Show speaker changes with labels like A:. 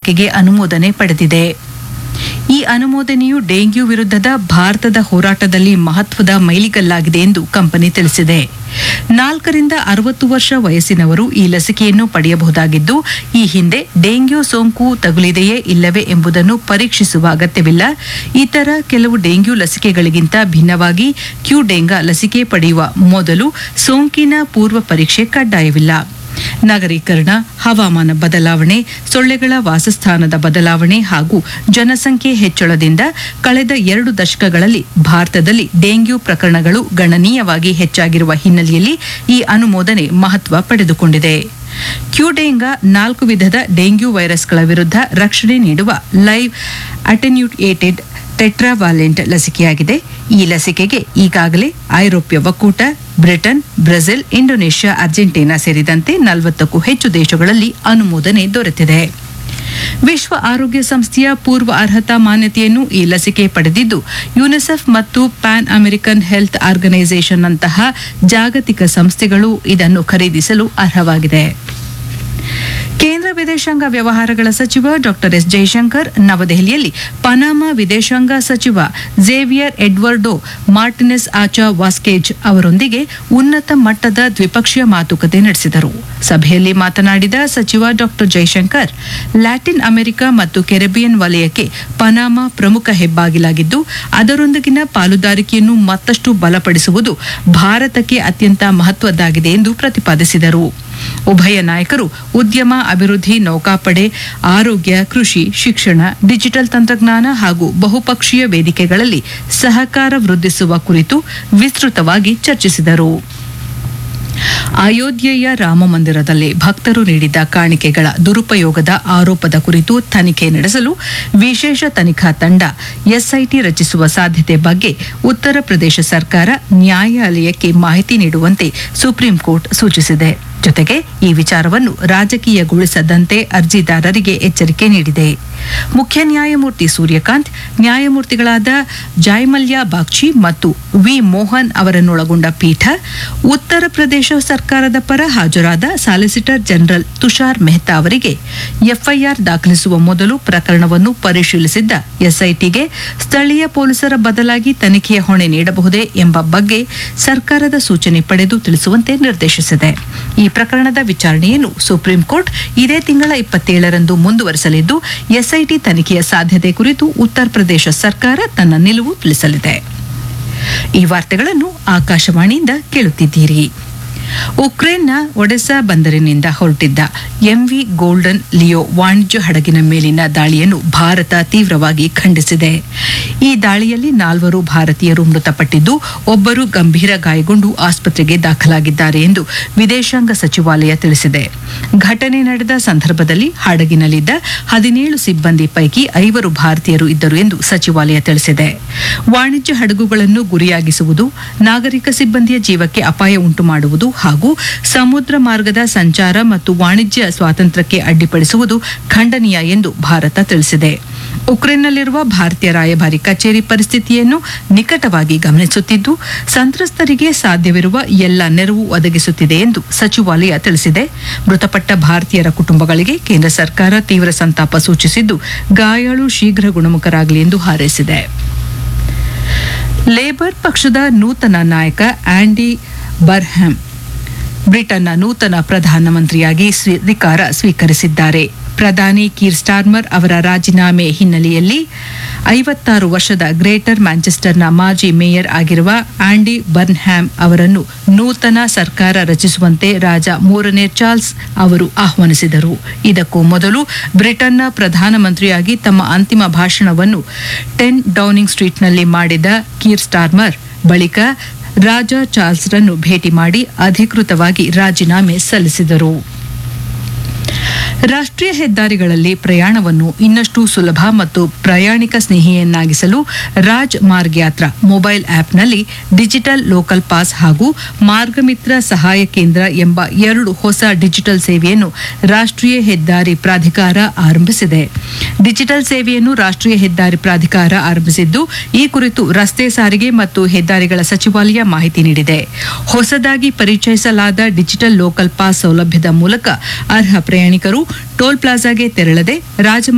A: ಬಳಕೆಗೆ ಅನುಮೋದನೆ ಪಡೆದಿದೆ. ಈ ಅನುಮೋದನೆಯು ಡೆಂಗ್ಯೂ ವಿರುದ್ಧದ ಭಾರತದ ಹೋರಾಟದಲ್ಲಿ ಮಹತ್ವದ ಮೈಲಿಗಲ್ಲಾಗಿದೆ ಎಂದು ಕಂಪನಿ ತಿಳಿಸಿದೆ. 4 ರಿಂದ 60 ವರ್ಷ ವಯಸ್ಸಿನವರು ಈ ಲಸಿಕೆಯನ್ನು ಪಡೆಯಬಹುದಾಗಿದ್ದು, ಈ ಹಿಂದೆ ಡೆಂಗ್ಯೂ ಸೋಂಕು ತಗುಲಿದೆಯೇ ಇಲ್ಲವೇ ಎಂಬುದನ್ನು ಪರೀಕ್ಷಿಸುವ ಅಗತ್ಯವಿಲ್ಲ. ಇತರ ಕೆಲವು ಡೆಂಗ್ಯೂ ಲಸಿಕೆಗಳಿಗಿಂತ ಭಿನ್ನವಾಗಿ ಕ್ಯೂಡೆಂಗಾ ಲಸಿಕೆ ಪಡೆಯುವ ಮೊದಲು ಸೋಂಕಿನ ಪೂರ್ವ ಪರೀಕ್ಷೆ ಕಡ್ಡಾಯವಿಲ್ಲ. ನಗರೀಕರಣ, ಹವಾಮಾನ ಬದಲಾವಣೆ, ಸೊಳ್ಳೆಗಳ ವಾಸಸ್ಥಾನದ ಬದಲಾವಣೆ ಹಾಗೂ ಜನಸಂಖ್ಯೆ ಹೆಚ್ಚಳದಿಂದ ಕಳೆದ 2 ದಶಕಗಳಲ್ಲಿ ಭಾರತದಲ್ಲಿ ಡೆಂಗ್ಯೂ ಪ್ರಕರಣಗಳು ಗಣನೀಯವಾಗಿ ಹೆಚ್ಚಾಗಿರುವ ಹಿನ್ನೆಲೆಯಲ್ಲಿ ಈ ಅನುಮೋದನೆ ಮಹತ್ವ ಪಡೆದುಕೊಂಡಿದೆ. ಕ್ಯೂಡೆಂಗಾ 4 ವಿಧದ ಡೆಂಗ್ಯೂ ವೈರಸ್ಗಳ ವಿರುದ್ಧ ರಕ್ಷಣೆ ನೀಡುವ ಲೈವ್ ಅಟೆನ್ಯೂಯೇಟೆಡ್ ಟೆಟ್ರಾವಾಲೆಂಟ್ ಲಸಿಕೆಯಾಗಿದೆ. ಈ ಲಸಿಕೆಗೆ ಈಗಾಗಲೇ ಐರೋಪ್ಯ ಒಕ್ಕೂಟ, ಬ್ರಿಟನ್, ಬ್ರೆಜಿಲ್, ಇಂಡೋನೇಷ್ಯಾ, ಅರ್ಜೆಂಟೀನಾ ಸೇರಿದಂತೆ 40ಕ್ಕೂ ಹೆಚ್ಚು ದೇಶಗಳಲ್ಲಿ ಅನುಮೋದನೆ ದೊರೆತಿದೆ. ವಿಶ್ವ ಆರೋಗ್ಯ ಸಂಸ್ಥೆಯ ಪೂರ್ವ ಅರ್ಹತಾ ಮಾನ್ಯತೆಯನ್ನು ಈ ಲಸಿಕೆ ಪಡೆದಿದ್ದು, ಯುನಿಸೆಫ್ ಮತ್ತು ಪ್ಯಾನ್ ಅಮೆರಿಕನ್ ಹೆಲ್ತ್ ಆರ್ಗನೈಸೇಷನ್ ನಂತಹ ಜಾಗತಿಕ ಸಂಸ್ಥೆಗಳು ಇದನ್ನು ಖರೀದಿಸಲು ಅರ್ಹವಾಗಿದೆ. ಕೇಂದ್ರ ವಿದೇಶಾಂಗ ವ್ಯವಹಾರಗಳ ಸಚಿವ ಡಾ ಎಸ್ ಜೈಶಂಕರ್ ನವದೆಹಲಿಯಲ್ಲಿ ಪನಾಮಾ ವಿದೇಶಾಂಗ ಸಚಿವ ಝೇವಿಯರ್ ಎಡ್ವರ್ಡೋ ಮಾರ್ಟಿನೆಸ್ ಆಚಾ ವಾಸ್ಕೇಜ್ ಅವರೊಂದಿಗೆ ಉನ್ನತ ಮಟ್ಟದ ದ್ವಿಪಕ್ಷೀಯ ಮಾತುಕತೆ ನಡೆಸಿದರು. ಸಭೆಯಲ್ಲಿ ಮಾತನಾಡಿದ ಸಚಿವ ಡಾ ಜೈಶಂಕರ್, ಲ್ಯಾಟಿನ್ ಅಮೆರಿಕ ಮತ್ತು ಕೆರಿಬಿಯನ್ ವಲಯಕ್ಕೆ ಪನಾಮಾ ಪ್ರಮುಖ ಹೆಬ್ಬಾಗಿಲಾಗಿದ್ದು, ಅದರೊಂದಿಗಿನ ಪಾಲುದಾರಿಕೆಯನ್ನು ಮತ್ತಷ್ಟು ಬಲಪಡಿಸುವುದು ಭಾರತಕ್ಕೆ ಅತ್ಯಂತ ಮಹತ್ವದ್ದಾಗಿದೆ ಎಂದು ಪ್ರತಿಪಾದಿಸಿದರು. ಉಭಯ ನಾಯಕರು ಉದ್ಯಮ ಅಭಿವೃದ್ಧಿ, ನೌಕಾಪಡೆ, ಆರೋಗ್ಯ, ಕೃಷಿ, ಶಿಕ್ಷಣ, ಡಿಜಿಟಲ್ ತಂತ್ರಜ್ಞಾನ ಹಾಗೂ ಬಹುಪಕ್ಷೀಯ ವೇದಿಕೆಗಳಲ್ಲಿ ಸಹಕಾರ ವೃದ್ಧಿಸುವ ಕುರಿತು ವಿಸ್ತೃತವಾಗಿ ಚರ್ಚಿಸಿದರು. ಅಯೋಧ್ಯೆಯ ರಾಮಮಂದಿರದಲ್ಲಿ ಭಕ್ತರು ನೀಡಿದ್ದ ಕಾಣಿಕೆಗಳ ದುರುಪಯೋಗದ ಆರೋಪದ ಕುರಿತು ತನಿಖೆ ನಡೆಸಲು ವಿಶೇಷ ತನಿಖಾ ತಂಡ ಎಸ್ಐಟಿ ರಚಿಸುವ ಸಾಧ್ಯತೆ ಬಗ್ಗೆ ಉತ್ತರ ಪ್ರದೇಶ ಸರ್ಕಾರ ನ್ಯಾಯಾಲಯಕ್ಕೆ ಮಾಹಿತಿ ನೀಡುವಂತೆ ಸುಪ್ರೀಂ ಕೋರ್ಟ್ ಸೂಚಿಸಿದೆ. ಜೊತೆಗೆ ಈ ವಿಚಾರವನ್ನು ರಾಜಕೀಯಗೊಳಿಸದಂತೆ ಅರ್ಜಿದಾರರಿಗೆ ಎಚ್ಚರಿಕೆ ನೀಡಿದೆ. ಮುಖ್ಯ ನ್ಯಾಯಮೂರ್ತಿ ಸೂರ್ಯಕಾಂತ್, ನ್ಯಾಯಮೂರ್ತಿಗಳಾದ ಜಾಯ್ಮಲ್ಯಾ ಬಾಗ್ಚಿ ಮತ್ತು ವಿ ಮೋಹನ್ ಅವರನ್ನೊಳಗೊಂಡ ಪೀಠ ಉತ್ತರ ಪ್ರದೇಶ ಸರ್ಕಾರದ ಪರ ಹಾಜರಾದ ಸಾಲಿಸಿಟರ್ ಜನರಲ್ ತುಷಾರ್ ಮೆಹ್ತಾ ಅವರಿಗೆ ಎಫ್ಐಆರ್ ದಾಖಲಿಸುವ ಮೊದಲು ಪ್ರಕರಣವನ್ನು ಪರಿಶೀಲಿಸಿದ್ದ ಎಸ್ಐಟಿಗೆ ಸ್ಥಳೀಯ ಪೊಲೀಸರ ಬದಲಾಗಿ ತನಿಖೆಯ ಹೊಣೆ ನೀಡಬಹುದೇ ಎಂಬ ಬಗ್ಗೆ ಸರ್ಕಾರದ ಸೂಚನೆ ಪಡೆದು ತಿಳಿಸುವಂತೆ ನಿರ್ದೇಶಿಸಿದೆ. ಈ ಪ್ರಕರಣದ ವಿಚಾರಣೆಯನ್ನು ಸುಪ್ರೀಂ ಕೋರ್ಟ್ ಇದೇ ತಿಂಗಳ 27ರಂದು ಮುಂದುವರೆಸಲಿದ್ದು, ಎಸ್ಐಟಿ ತನಿಖೆಯ ಸಾಧ್ಯತೆ ಕುರಿತು ಉತ್ತರ ಪ್ರದೇಶ ಸರ್ಕಾರ ತನ್ನ ನಿಲುವು ತಿಳಿಸಲಿದೆ. ಈ ವಾರ್ತೆಗಳನ್ನು ಆಕಾಶವಾಣಿಯಿಂದ ಕೇಳುತ್ತಿದ್ದೀರಿ. ಉಕ್ರೇನ್ನ ಒಡೆಸಾ ಬಂದರಿನಿಂದ ಹೊರಟಿದ್ದ ಎಂವಿ ಗೋಲ್ಡನ್ ಲಿಯೋ ವಾಣಿಜ್ಯ ಹಡಗಿನ ಮೇಲಿನ ದಾಳಿಯನ್ನು ಭಾರತ ತೀವ್ರವಾಗಿ ಖಂಡಿಸಿದೆ. ಈ ದಾಳಿಯಲ್ಲಿ 4 ಭಾರತೀಯರು ಮೃತಪಟ್ಟಿದ್ದು, ಒಬ್ಬರು ಗಂಭೀರ ಗಾಯಗೊಂಡು ಆಸ್ಪತ್ರೆಗೆ ದಾಖಲಾಗಿದ್ದಾರೆ ಎಂದು ವಿದೇಶಾಂಗ ಸಚಿವಾಲಯ ತಿಳಿಸಿದೆ. ಘಟನೆ ನಡೆದ ಸಂದರ್ಭದಲ್ಲಿ ಹಡಗಿನಲ್ಲಿದ್ದ 17 ಸಿಬ್ಬಂದಿ ಪೈಕಿ 5 ಭಾರತೀಯರು ಇದ್ದರು ಎಂದು ಸಚಿವಾಲಯ ತಿಳಿಸಿದೆ. ವಾಣಿಜ್ಯ ಹಡಗುಗಳನ್ನು ಗುರಿಯಾಗಿಸುವುದು, ನಾಗರಿಕ ಸಿಬ್ಬಂದಿಯ ಜೀವಕ್ಕೆ ಅಪಾಯ ಉಂಟು ಮಾಡುವುದು ಹಾಗೂ ಸಮುದ್ರ ಮಾರ್ಗದ ಸಂಚಾರ ಮತ್ತು ವಾಣಿಜ್ಯ ಸ್ವಾತಂತ್ರ್ಯಕ್ಕೆ ಅಡ್ಡಿಪಡಿಸುವುದು ಖಂಡನೀಯ ಎಂದು ಭಾರತ ತಿಳಿಸಿದೆ. ಉಕ್ರೇನ್ನಲ್ಲಿರುವ ಭಾರತೀಯ ರಾಯಭಾರಿ ಕಚೇರಿ ಪರಿಸ್ಥಿತಿಯನ್ನು ನಿಕಟವಾಗಿ ಗಮನಿಸುತ್ತಿದ್ದು, ಸಂತ್ರಸ್ತರಿಗೆ ಸಾಧ್ಯವಿರುವ ಎಲ್ಲ ನೆರವು ಒದಗಿಸುತ್ತಿದೆ ಎಂದು ಸಚಿವಾಲಯ ತಿಳಿಸಿದೆ. ಮೃತಪಟ್ಟ ಭಾರತೀಯರ ಕುಟುಂಬಗಳಿಗೆ ಕೇಂದ್ರ ಸರ್ಕಾರ ತೀವ್ರ ಸಂತಾಪ ಸೂಚಿಸಿದ್ದು, ಗಾಯಾಳು ಶೀಘ್ರ ಗುಣಮುಖರಾಗಲಿ ಎಂದು ಹಾರೈಸಿದೆ. ಲೇಬರ್ ಪಕ್ಷದ ನೂತನ ನಾಯಕ ಆಂಡಿ ಬರ್ಹ್ಯಾಮ್ ಬ್ರಿಟನ್ನ ನೂತನ ಪ್ರಧಾನಮಂತ್ರಿಯಾಗಿ ಅಧಿಕಾರ ಸ್ವೀಕರಿಸಿದ್ದಾರೆ. ಪ್ರಧಾನಿ ಕೀರ್ ಸ್ಟಾರ್ಮರ್ ಅವರ ರಾಜೀನಾಮೆ ಹಿನ್ನೆಲೆಯಲ್ಲಿ 56 ವರ್ಷದ ಗ್ರೇಟರ್ ಮ್ಯಾಂಚೆಸ್ಟರ್ನ ಮಾಜಿ ಮೇಯರ್ ಆಗಿರುವ ಆಂಡಿ ಬರ್ನ್ಹ್ಯಾಮ್ ಅವರನ್ನು ನೂತನ ಸರ್ಕಾರ ರಚಿಸುವಂತೆ ರಾಜ 3ನೇ ಚಾರ್ಲ್ಸ್ ಅವರು ಆಹ್ವಾನಿಸಿದರು. ಇದಕ್ಕೂ ಮೊದಲು ಬ್ರಿಟನ್ನ ಪ್ರಧಾನಮಂತ್ರಿಯಾಗಿ ತಮ್ಮ ಅಂತಿಮ ಭಾಷಣವನ್ನು 10 ಡೌನಿಂಗ್ ಸ್ಟ್ರೀಟ್ನಲ್ಲಿ ಮಾಡಿದ ಕೀರ್ ಸ್ಟಾರ್ಮರ್ ಬಳಿಕ ರಾಜ ಚಾರ್ಲ್ಸ್ರನ್ನು ಭೇಟಿ ಮಾಡಿ ಅಧಿಕೃತವಾಗಿ ರಾಜೀನಾಮೆ ಸಲ್ಲಿಸಿದರು. ರಾಷ್ಟ್ರೀಯ ಹೆದ್ದಾರಿಗಳಲ್ಲಿ ಪ್ರಯಾಣವನ್ನು ಇನ್ನಷ್ಟು ಸುಲಭ ಮತ್ತು ಪ್ರಯಾಣಿಕ ಸ್ನೇಹಿಯನ್ನಾಗಿಸಲು ರಾಜ್ ಮಾರ್ಗ್ ಯಾತ್ರಾ ಮೊಬೈಲ್ ಆಪ್ನಲ್ಲಿ ಡಿಜಿಟಲ್ ಲೋಕಲ್ ಪಾಸ್ ಹಾಗೂ ಮಾರ್ಗಮಿತ್ರ ಸಹಾಯ ಕೇಂದ್ರ ಎಂಬ 2 ಹೊಸ ಡಿಜಿಟಲ್ ಸೇವೆಯನ್ನು ರಾಷ್ಟ್ರೀಯ ಹೆದ್ದಾರಿ ಪ್ರಾಧಿಕಾರ ಆರಂಭಿಸಿದೆ. ಡಿಜಿಟಲ್ ಸೇವೆಯನ್ನು ರಾಷ್ಟ್ರೀಯ ಹೆದ್ದಾರಿ ಪ್ರಾಧಿಕಾರ ಆರಂಭಿಸಿದ್ದು, ಈ ಕುರಿತು ರಸ್ತೆ ಸಾರಿಗೆ ಮತ್ತು ಹೆದ್ದಾರಿಗಳ ಸಚಿವಾಲಯ ಮಾಹಿತಿ ನೀಡಿದೆ. ಹೊಸದಾಗಿ ಪರಿಚಯಿಸಲಾದ ಡಿಜಿಟಲ್ ಲೋಕಲ್ ಪಾಸ್ ಸೌಲಭ್ಯದ ಮೂಲಕ ಅರ್ಹ ಪ್ರಯಾಣಿಕರು ಟೋಲ್ ಪ್ಲಾಜಾಗೆ ತೆರಳದೆ